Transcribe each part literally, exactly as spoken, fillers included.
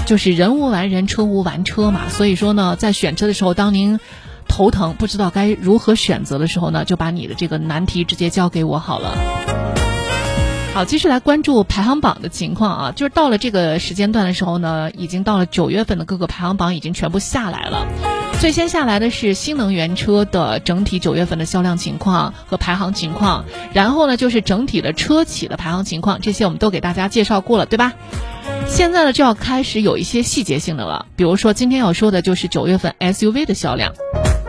就是人无完人，车无完车嘛。所以说呢，在选车的时候，当您头疼不知道该如何选择的时候呢，就把你的这个难题直接交给我好了。好，继续来关注排行榜的情况啊，就是到了这个时间段的时候呢，已经到了九月份的各个排行榜已经全部下来了。最先下来的是新能源车的整体九月份的销量情况和排行情况，然后呢就是整体的车企的排行情况，这些我们都给大家介绍过了，对吧？现在呢就要开始有一些细节性的了，比如说今天要说的就是九月份 S U V 的销量。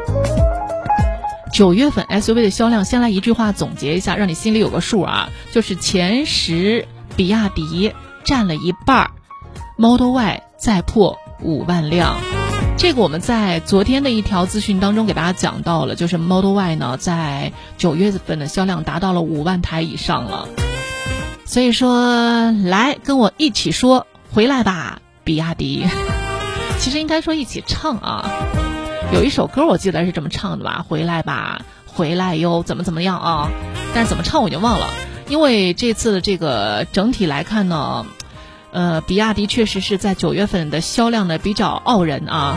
九月份 S U V 的销量，先来一句话总结一下，让你心里有个数啊，就是前十比亚迪占了一半 ，Model Y 再破五万辆。这个我们在昨天的一条资讯当中给大家讲到了，就是 Model Y 呢在九月份的销量达到了五万台以上了。所以说，来跟我一起说回来吧，比亚迪。其实应该说一起唱啊。有一首歌我记得是这么唱的吧，回来吧，回来哟，怎么怎么样啊？但是怎么唱我已经忘了，因为这次的这个整体来看呢，呃，比亚迪确实是在九月份的销量呢比较傲人啊。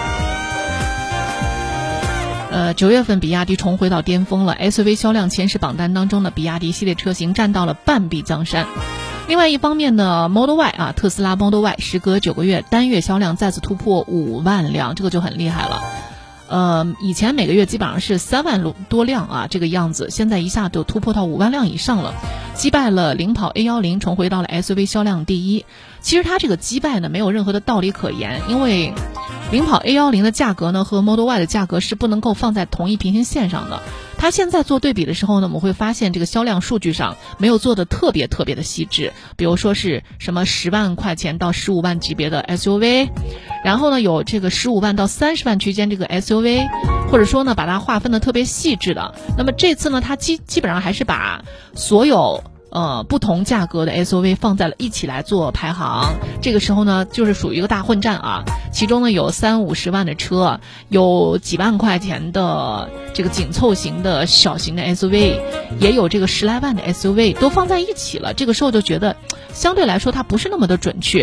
呃，九月份比亚迪重回到巅峰了 ，S U V 销量前十榜单当中呢，比亚迪系列车型占到了半壁江山。另外一方面呢 ，Model Y 啊，特斯拉 Model Y 时隔九个月单月销量再次突破五万辆，这个就很厉害了。呃，以前每个月基本上是三万多辆啊，这个样子，现在一下就突破到五万辆以上了，击败了领跑 A 一零，重回到了 S U V 销量第一。其实它这个击败呢，没有任何的道理可言，因为领跑 A 一零 的价格呢和 Model Y 的价格是不能够放在同一平行线上的。它现在做对比的时候呢，我们会发现这个销量数据上没有做的特别特别的细致，比如说是什么十万块钱到十五万级别的 S U V， 然后呢有这个十五万到三十万区间这个 S U V， 或者说呢把它划分的特别细致的。那么这次呢，它基基本上还是把所有呃，不同价格的 S U V 放在了一起来做排行，这个时候呢，就是属于一个大混战啊。其中呢，有三五十万的车，有几万块钱的这个紧凑型的小型的 S U V， 也有这个十来万的 S U V， 都放在一起了。这个时候就觉得，相对来说它不是那么的准确。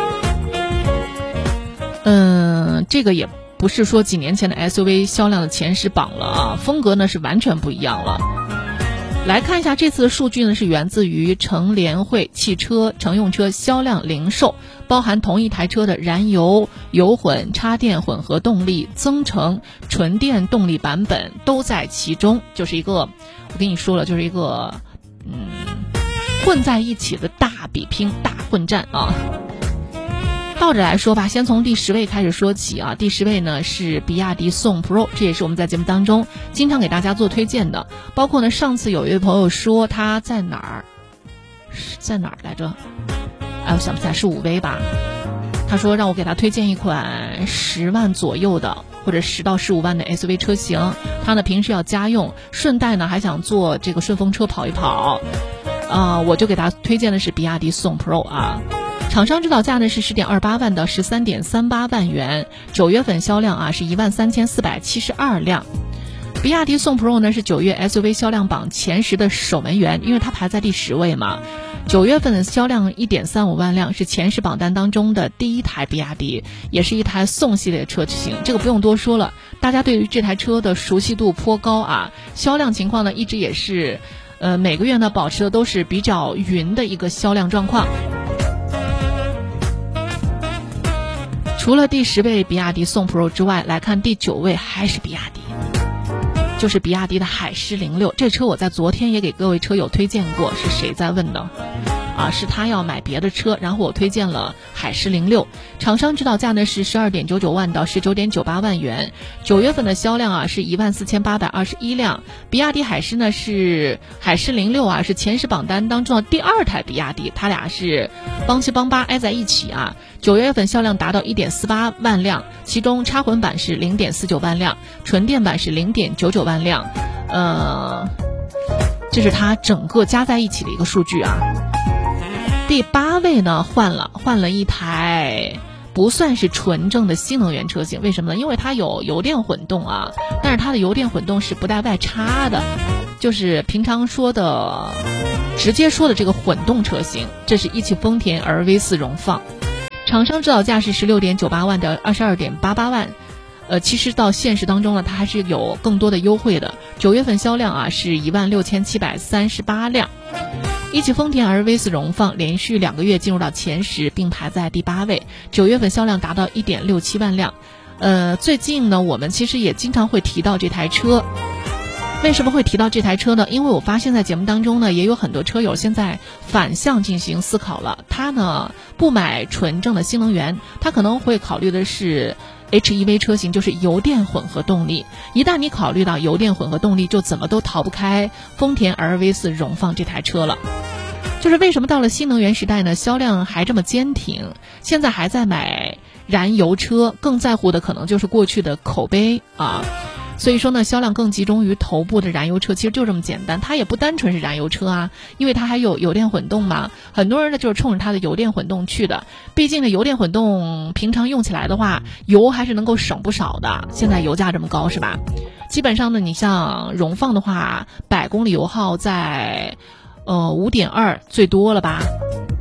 嗯，这个也不是说几年前的 S U V 销量的前十榜了啊，风格呢是完全不一样了。来看一下这次的数据呢，是源自于乘联会汽车乘用车销量零售，包含同一台车的燃油、油混、插电混合动力、增程、纯电动力版本都在其中，就是一个我跟你说了，就是一个嗯混在一起的大比拼、大混战啊。倒着来说吧，先从第十位开始说起啊。第十位呢是比亚迪宋 Pro， 这也是我们在节目当中经常给大家做推荐的。包括呢，上次有一位朋友说他在哪儿，在哪儿来着？哎，我想不起来，是五威吧？他说让我给他推荐一款十万左右的或者十到十五万的 S U V 车型。他呢平时要家用，顺带呢还想坐这个顺风车跑一跑。啊、呃，我就给他推荐的是比亚迪宋 Pro 啊。厂商指导价呢是 十点二八万到 十三点三八万元，九月份销量啊是一万三千四百七十二辆。比亚迪宋 Pro 呢是九月 S U V 销量榜前十的守门员，因为它排在第十位嘛。九月份的销量 一点三五万辆，是前十榜单当中的第一台比亚迪，也是一台宋系列车型，这个不用多说了，大家对于这台车的熟悉度颇高啊。销量情况呢一直也是呃每个月呢保持的都是比较匀的一个销量状况。除了第十位比亚迪宋 Pro 之外，来看第九位还是比亚迪，就是比亚迪的海狮零六。这车我在昨天也给各位车友推荐过，是谁在问的啊？是他要买别的车，然后我推荐了海狮零六。厂商指导价呢是十二点九九万到十九点九八万元，九月份的销量啊是一万四千八百二十一辆。比亚迪海狮呢是海狮零六啊，是前十榜单当中的第二台比亚迪，它俩是帮七帮八挨在一起啊。九月份销量达到 一点四八万辆，其中插混版是 零点四九万辆，纯电版是 零点九九万辆。呃，这是它整个加在一起的一个数据啊。第八位呢换了换了一台不算是纯正的新能源车型，为什么呢？因为它有油电混动啊，但是它的油电混动是不带外插的，就是平常说的直接说的这个混动车型。这是一汽丰田 R V 四荣放。 厂商指导价是十六点九八万到二十二点八八万。呃，其实到现实当中呢，它还是有更多的优惠的。九月份销量啊是一万六千七百三十八辆。一汽丰田 R V 四荣放连续两个月进入到前十，并排在第八位。九月份销量达到一点六七万辆。呃，最近呢，我们其实也经常会提到这台车。为什么会提到这台车呢？因为我发现在节目当中呢，也有很多车友现在反向进行思考了。他呢不买纯正的新能源，他可能会考虑的是H E V 车型，就是油电混合动力。一旦你考虑到油电混合动力，就怎么都逃不开丰田 R V 四荣放这台车了。就是为什么到了新能源时代呢，销量还这么坚挺，现在还在买燃油车，更在乎的可能就是过去的口碑啊。所以说呢，销量更集中于头部的燃油车，其实就这么简单。它也不单纯是燃油车啊，因为它还有油电混动嘛。很多人呢就是冲着它的油电混动去的。毕竟呢，油电混动平常用起来的话，油还是能够省不少的。现在油价这么高是吧？基本上呢，你像荣放的话，百公里油耗在呃 五点二 最多了吧。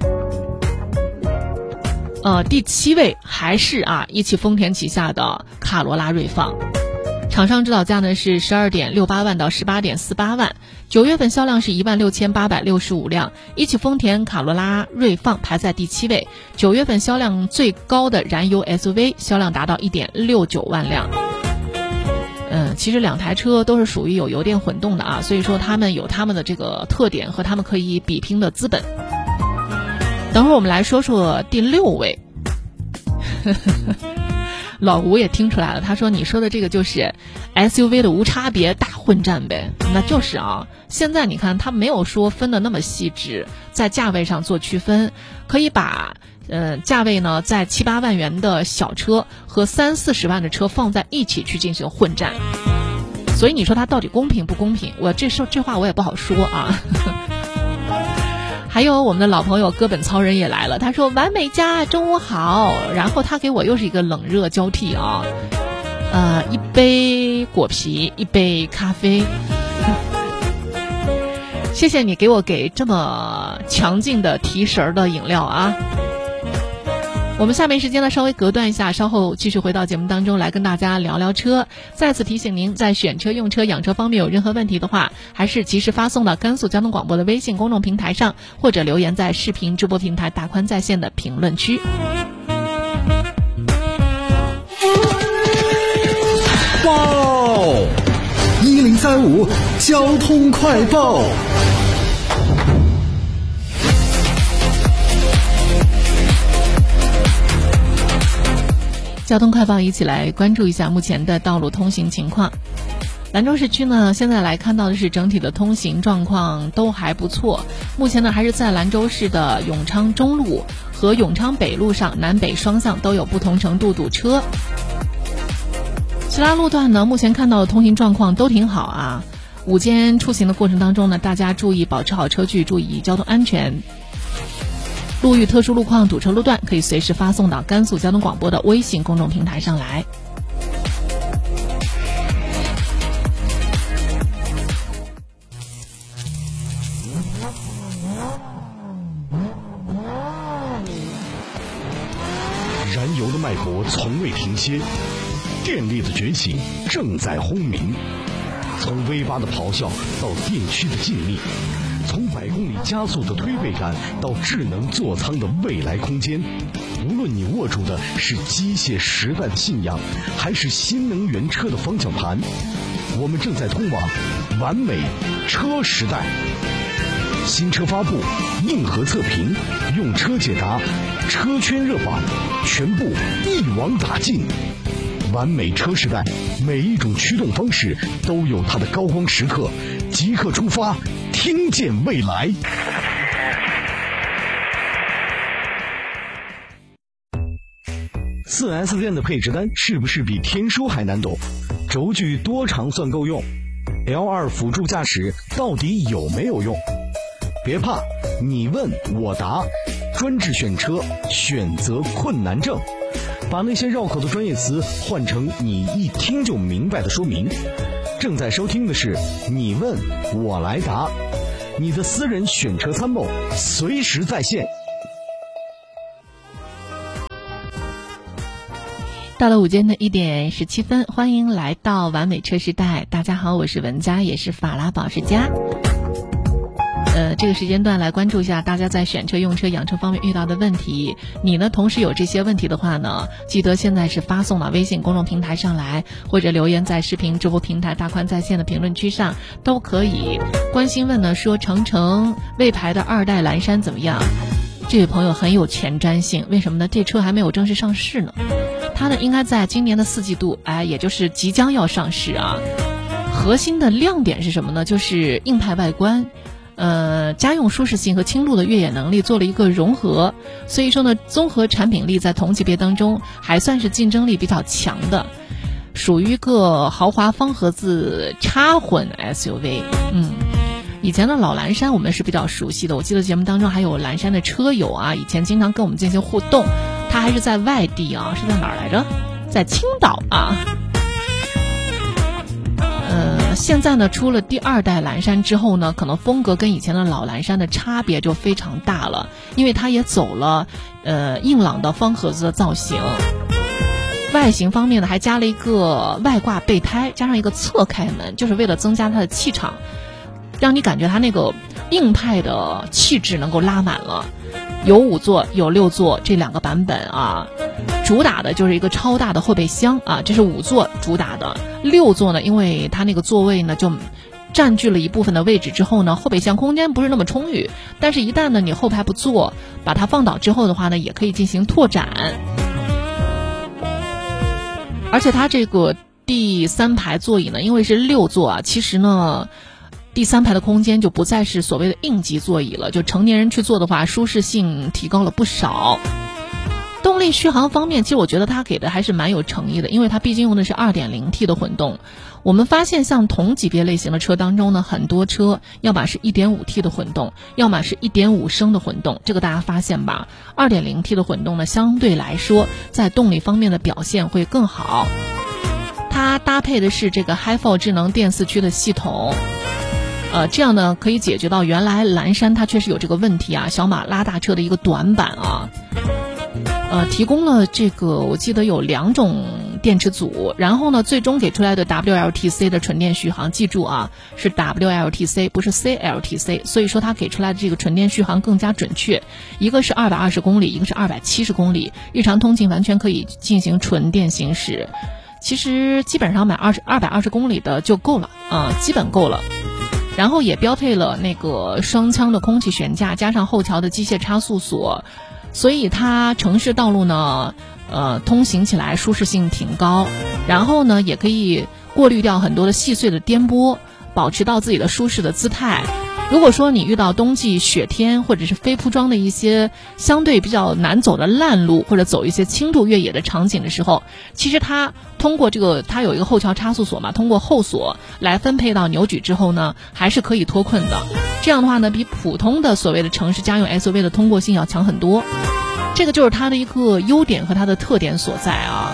呃，第七位还是啊一汽丰田旗下的卡罗拉锐放。厂商指导价呢是十二点六八万到十八点四八万，九月份销量是一万六千八百六十五辆。一汽丰田卡罗拉锐放排在第七位，九月份销量最高的燃油 S U V 销量达到一点六九万辆。嗯，其实两台车都是属于有油电混动的啊，所以说他们有他们的这个特点和他们可以比拼的资本。等会儿我们来说说第六位。老吴也听出来了，他说你说的这个就是 S U V 的无差别大混战呗。那就是啊，现在你看他没有说分的那么细致，在价位上做区分，可以把呃价位呢在七八万元的小车和三四十万的车放在一起去进行混战。所以你说它到底公平不公平，我这说这话我也不好说啊。还有我们的老朋友哥本操人也来了，他说完美家中午好，然后他给我又是一个冷热交替啊，呃，一杯果啤，一杯咖啡。谢谢你给我给这么强劲的提神的饮料啊。我们下面时间呢稍微隔断一下，稍后继续回到节目当中来跟大家聊聊车。再次提醒您，在选车、用车、养车方面有任何问题的话，还是及时发送到甘肃交通广播的微信公众平台上，或者留言在视频直播平台大宽在线的评论区。 报一零三五交通快报。 交通快报，一起来关注一下目前的道路通行情况。兰州市区呢，现在来看到的是整体的通行状况都还不错。目前呢，还是在兰州市的永昌中路和永昌北路上南北双向都有不同程度堵车。其他路段呢，目前看到的通行状况都挺好啊。午间出行的过程当中呢，大家注意保持好车距，注意交通安全。路遇特殊路况堵车路段，可以随时发送到甘肃交通广播的微信公众平台上来。 燃油的脉搏从未停歇，电力的觉醒正在轰鸣。从 V 八的咆哮到电驱的静谧，从百公里加速的推背感到智能座舱的未来空间，无论你握住的是机械时代的信仰，还是新能源车的方向盘，我们正在通往完美车时代。新车发布，硬核测评，用车解答，车圈热榜，全部一网打尽。完美车时代，每一种驱动方式都有它的高光时刻，即刻出发，听见未来。四 S 店的配置单是不是比天书还难懂？轴距多长算够用？ L 二 辅助驾驶到底有没有用？别怕，你问我答，专治选车选择困难症，把那些绕口的专业词换成你一听就明白的说明。正在收听的是你问我来答，你的私人选车参谋随时在线。 到了午间的一点十七分，欢迎来到完美车时代。大家好，我是文佳，也是法拉保时佳。呃，这个时间段来关注一下大家在选车、用车、养车方面遇到的问题。你呢，同时有这些问题的话呢，记得现在是发送到微信公众平台上来，或者留言在视频直播平台大宽在线的评论区上都可以。关心问呢，说程程魏牌的二代蓝山怎么样？这位朋友很有前瞻性，为什么呢？这车还没有正式上市呢，它呢应该在今年的四季度，哎，也就是即将要上市啊。核心的亮点是什么呢？就是硬派外观，呃，家用舒适性和轻度的越野能力做了一个融合，所以说呢，综合产品力在同级别当中还算是竞争力比较强的，属于一个豪华方盒子插混 S U V。嗯。以前的老蓝山我们是比较熟悉的，我记得节目当中还有蓝山的车友啊，以前经常跟我们进行互动。他还是在外地啊，是在哪儿来着？在青岛啊。呃，现在呢，出了第二代蓝山之后呢，可能风格跟以前的老蓝山的差别就非常大了，因为它也走了呃硬朗的方盒子的造型。外形方面呢，还加了一个外挂备胎，加上一个侧开门，就是为了增加它的气场。让你感觉它那个硬派的气质能够拉满了。有五座有六座这两个版本啊，主打的就是一个超大的后备箱啊，这是五座主打的。六座呢，因为它那个座位呢就占据了一部分的位置之后呢，后备箱空间不是那么充裕，但是一旦呢你后排不坐，把它放倒之后的话呢，也可以进行拓展。而且它这个第三排座椅呢，因为是六座啊，其实呢第三排的空间就不再是所谓的应急座椅了，就成年人去坐的话，舒适性提高了不少。动力续航方面，其实我觉得它给的还是蛮有诚意的，因为它毕竟用的是 二点零 T 的混动。我们发现像同级别类型的车当中呢，很多车要么是 一点五 T 的混动，要么是 一点五 升的混动，这个大家发现吧？ 二点零 T 的混动呢，相对来说在动力方面的表现会更好。它搭配的是这个 Hi Four 智能电四驱的系统。呃，这样呢可以解决到原来蓝山它确实有这个问题啊，小马拉大车的一个短板啊。呃，提供了这个我记得有两种电池组，然后呢最终给出来的 W L T C 的纯电续航，记住啊，是 W L T C 不是 C L T C， 所以说它给出来的这个纯电续航更加准确，一个是二百二十公里，一个是二百七十公里，日常通勤完全可以进行纯电行驶。其实基本上买二十二百二十公里的就够了啊、呃，基本够了。然后也标配了那个双腔的空气悬架，加上后桥的机械差速锁，所以它城市道路呢，呃，通行起来舒适性挺高。然后呢，也可以过滤掉很多的细碎的颠簸，保持到自己的舒适的姿态。如果说你遇到冬季雪天或者是非铺装的一些相对比较难走的烂路，或者走一些轻度越野的场景的时候，其实它通过这个它有一个后桥差速锁嘛，通过后锁来分配到扭矩之后呢，还是可以脱困的。这样的话呢，比普通的所谓的城市家用 S U V 的通过性要强很多。这个就是它的一个优点和它的特点所在啊。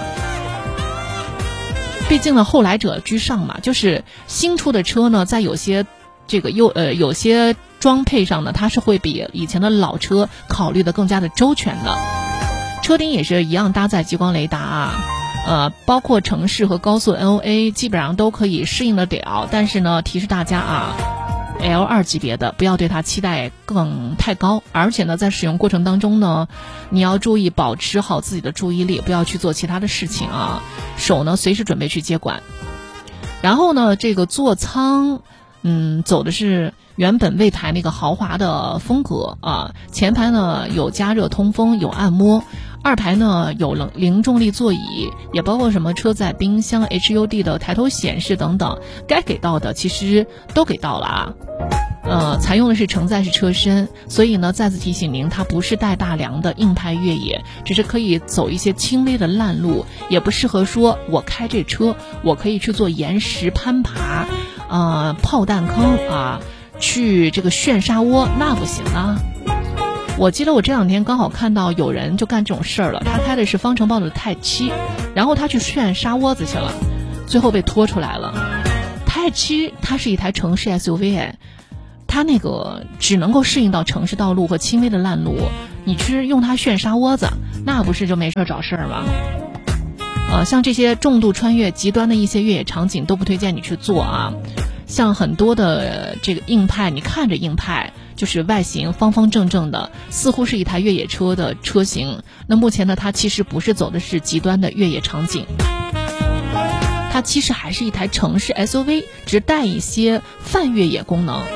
毕竟呢，后来者居上嘛，就是新出的车呢，在有些这个有呃有些装配上呢，它是会比以前的老车考虑的更加的周全的。车顶也是一样搭载激光雷达啊，呃，包括城市和高速 N O A 基本上都可以适应的了。但是呢，提示大家啊 ，L 二 级别的不要对它期待更太高，而且呢，在使用过程当中呢，你要注意保持好自己的注意力，不要去做其他的事情啊，手呢随时准备去接管。然后呢，这个座舱。嗯，走的是原本魏牌那个豪华的风格啊，前排呢有加热通风，有按摩，二排呢有零零重力座椅，也包括什么车载冰箱、H U D 的抬头显示等等，该给到的其实都给到了啊。呃，采用的是承载式车身，所以呢再次提醒您，它不是带大梁的硬派越野，只是可以走一些轻微的烂路，也不适合说我开这车我可以去做岩石攀爬呃炮弹坑啊，去这个炫沙窝，那不行啊。我记得我这两天刚好看到有人就干这种事儿了，他开的是方程豹的泰七，然后他去炫沙窝子去了，最后被拖出来了。泰七它是一台城市 S U V 哎，它那个只能够适应到城市道路和轻微的烂路，你去用它炫沙窝子，那不是就没事找事儿吗？ 呃，像这些重度穿越极端的一些越野场景都不推荐你去做啊。像很多的这个硬派，你看着硬派，就是外形方方正正的，似乎是一台越野车的车型。那目前呢，它其实不是走的是极端的越野场景，它其实还是一台城市 S U V， 只带一些泛越野功能。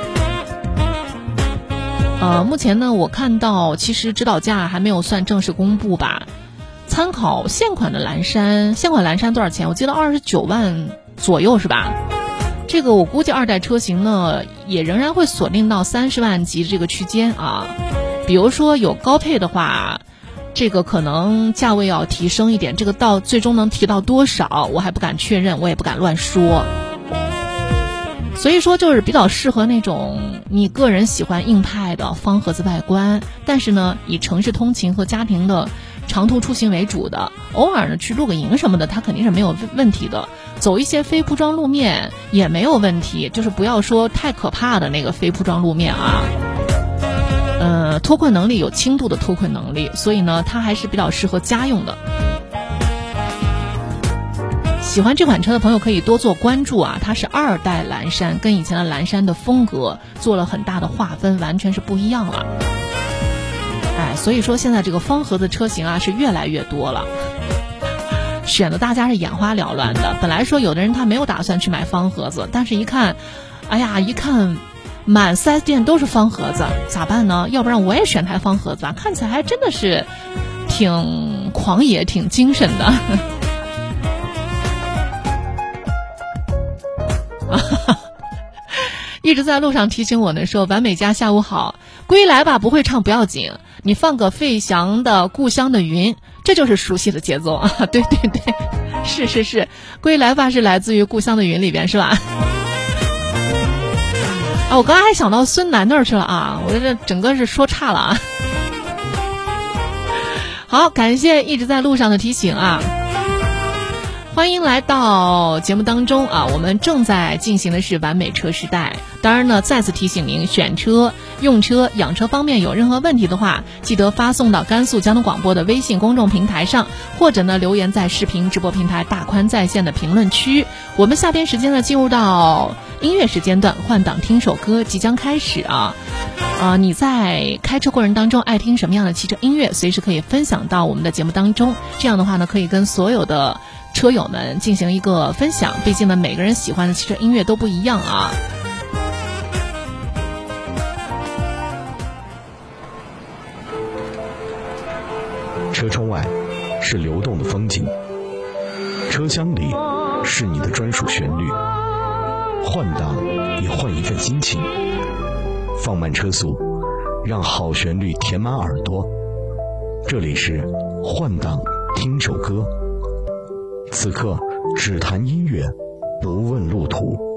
呃，目前呢，我看到其实指导价还没有算正式公布吧。参考现款的蓝山，现款蓝山多少钱？我记得二十九万左右是吧？这个我估计二代车型呢，也仍然会锁定到三十万级这个区间啊。比如说有高配的话，这个可能价位要提升一点，这个到最终能提到多少，我还不敢确认，我也不敢乱说。所以说就是比较适合那种你个人喜欢硬派的方盒子外观，但是呢以城市通勤和家庭的长途出行为主的，偶尔呢去露个营什么的，它肯定是没有问题的。走一些非铺装路面也没有问题，就是不要说太可怕的那个非铺装路面啊。呃，脱困能力有轻度的脱困能力，所以呢它还是比较适合家用的。喜欢这款车的朋友可以多做关注啊，它是二代蓝山，跟以前的蓝山的风格做了很大的划分，完全是不一样了。哎，所以说现在这个方盒子车型啊是越来越多了，选的大家是眼花缭乱的。本来说有的人他没有打算去买方盒子，但是一看，哎呀，一看满 四 S 店都是方盒子，咋办呢？要不然我也选台方盒子啊，看起来还真的是挺狂野挺精神的。一直在路上提醒我呢，说完美家下午好，归来吧不会唱不要紧，你放个费翔的《故乡的云》，这就是熟悉的节奏啊！对对对，是是是，归来吧是来自于《故乡的云》里边是吧？啊，我刚才还想到孙楠那儿去了啊，我这整个是说差了啊。好，感谢一直在路上的提醒啊。欢迎来到节目当中啊！我们正在进行的是完美车时代。当然呢，再次提醒您，选车、用车、养车方面有任何问题的话，记得发送到甘肃交通广播的微信公众平台上，或者呢留言在视频直播平台大宽在线的评论区。我们下边时间呢进入到音乐时间段，换档听首歌即将开始啊！啊、呃，你在开车过程当中爱听什么样的汽车音乐，随时可以分享到我们的节目当中。这样的话呢，可以跟所有的车友们进行一个分享，毕竟呢每个人喜欢的汽车音乐都不一样啊。 车窗外是流动的风景，车厢里是你的专属旋律，换挡也换一份心情，放慢车速，让好旋律填满耳朵。这里是换挡听首歌，此刻只谈音乐，不问路途。